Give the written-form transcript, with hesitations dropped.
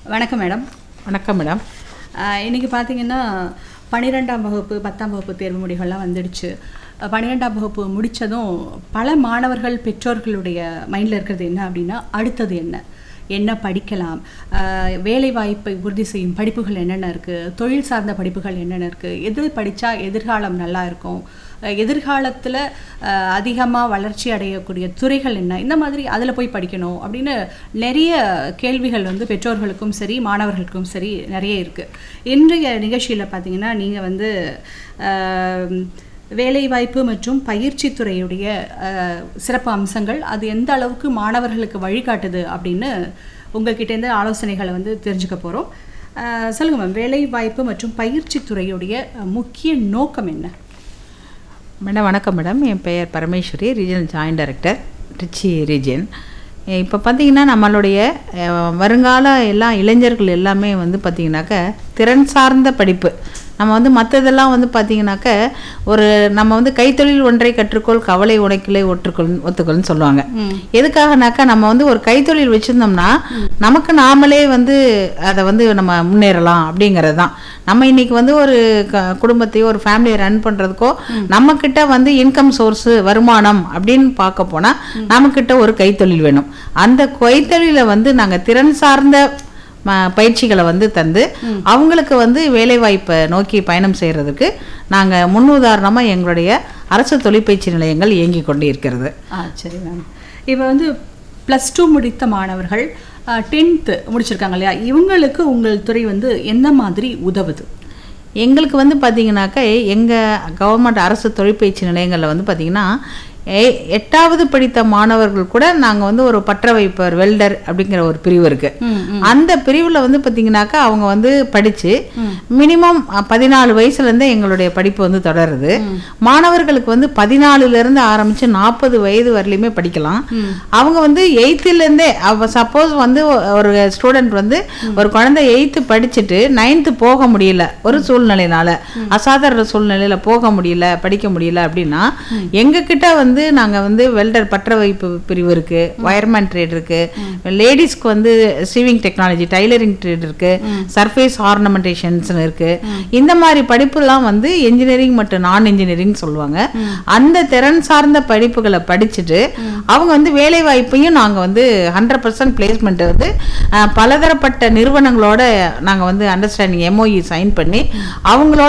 வணக்கம் மேடம். வணக்கம் மேடம். இன்றைக்கி பார்த்தீங்கன்னா 12ஆம் வகுப்பு 10ஆம் வகுப்பு தேர்வு முடிவுகள்லாம் வந்துடுச்சு. 12ஆம் வகுப்பு முடித்ததும் பல மாணவர்கள் பெற்றோர்களுடைய மைண்டில் இருக்கிறது என்ன அப்படின்னா, அடுத்தது என்ன படிக்கலாம், வேலைவாய்ப்பை உறுதி செய்யும் படிப்புகள் என்னென்ன இருக்குது, தொழில் சார்ந்த படிப்புகள் என்னென்ன இருக்குது, எது படித்தா எதிர்காலம் நல்லா இருக்கும், எதிர்காலத்தில் அதிகமாக வளர்ச்சி அடையக்கூடிய துறைகள் என்ன, இந்த மாதிரி அதில் போய் படிக்கணும் அப்படின்னு நிறைய கேள்விகள் வந்து பெற்றோர்களுக்கும் சரி மாணவர்களுக்கும் சரி நிறைய இருக்குது. இன்றைய நிகழ்ச்சியில் பார்த்திங்கன்னா நீங்கள் வேலைவாய்ப்பு மற்றும் பயிற்சி துறையுடைய சிறப்பு அம்சங்கள், அது எந்த அளவுக்கு மாணவர்களுக்கு வழிகாட்டுது அப்படின்னு உங்கள்கிட்டேருந்து ஆலோசனைகளை தெரிஞ்சுக்க போகிறோம். சொல்லுங்கள் மேம், வேலைவாய்ப்பு மற்றும் பயிற்சி துறையுடைய முக்கிய நோக்கம் என்ன? மேடம் வணக்கம் மேடம். என் பெயர் Parameswari, regional joint director, Trichy region. இப்போ பார்த்திங்கன்னா நம்மளுடைய வருங்கால இளைஞர்கள் எல்லாமே பார்த்திங்கனாக்க திறன் சார்ந்த படிப்பு. நம்ம மற்றதெல்லாம் பார்த்திங்கனாக்க நம்ம கைத்தொழில் ஒன்றை கற்றுக்கொள், கவலை உடைக்கலை ஒத்துக்கொள்னு சொல்லுவாங்க. எதுக்காகனாக்கா நம்ம ஒரு கைத்தொழில் வச்சுருந்தோம்னா நமக்கு நாமளே அதை நம்ம முன்னேறலாம் அப்படிங்கிறது தான். நம்ம இன்னைக்கு ஒரு குடும்பத்தையோ ஒரு ஃபேமிலியை ரன் பண்ணுறதுக்கோ நம்மக்கிட்ட இன்கம் சோர்ஸு வருமானம் அப்படின்னு பார்க்க போனால் நம்மக்கிட்ட ஒரு கைத்தொழில் வேணும். அந்த கைத்தொழிலை நாங்கள் திறன் சார்ந்த பயிற்சிகளை தந்து அவங்களுக்கு வேலைவாய்ப்பை நோக்கி பயணம் செய்கிறதுக்கு நாங்கள் முன்னுதாரணமாக எங்களுடைய அரசு தொழிற்பயிற்சி நிலையங்கள் இயங்கி கொண்டு இருக்கிறது. சரி மேம். இப்போ +2 முடித்த மாணவர்கள் 10th முடிச்சிருக்காங்க இல்லையா, இவங்களுக்கு உங்கள் துறை எந்த மாதிரி உதவுது? எங்களுக்கு பார்த்தீங்கன்னாக்கா எங்கள் கவர்மெண்ட் அரசு தொழிற்பயிற்சி நிலையங்களில் பார்த்தீங்கன்னா 8வது படித்த மாணவர்கள் கூட நாங்கள் ஒரு பற்ற வைப்பர் வெல்டர் அப்படிங்கிற ஒரு பிரிவு இருக்குது. அந்த பிரிவில் பார்த்தீங்கன்னாக்கா அவங்க படித்து மினிமம் 14 வயசுலேருந்து எங்களுடைய படிப்பு தொடருது. மாணவர்களுக்கு 14லேருந்து ஆரம்பித்து 40 வயது வரலையுமே படிக்கலாம். அவங்க 8லேருந்தே சப்போஸ் ஒரு ஸ்டூடெண்ட் ஒரு குழந்தை 8th படிச்சுட்டு 9th போக முடியல, ஒரு சூழ்நிலையினால அசாதாரண சூழ்நிலையில் போக முடியல, படிக்க முடியல அப்படின்னா எங்ககிட்ட நாங்கள் வெல்டர் பற்ற வைப்பு பிரிவு இருக்குது, வயர்மேன் ட்ரேட் இருக்குது, லேடிஸ்க்கு சீவிங் டெக்னாலஜி, டைலரிங் ட்ரேட் இருக்குது, சர்ஃபேஸ் ஆர்னமெண்டேஷன்ஸ் இருக்குது. இந்த மாதிரி படிப்புலாம் என்ஜினியரிங் மற்றும் நான் இன்ஜினியரிங் சொல்லுவாங்க. அந்த திறன் சார்ந்த படிப்புகளை படிச்சுட்டு அவங்க வேலை வாய்ப்பையும் நாங்கள் 100% பிளேஸ்மெண்ட் பலதரப்பட்ட நிறுவனங்களோட நாங்கள் அண்டர்ஸ்டாண்டிங் MOU சைன் பண்ணி அவங்களோட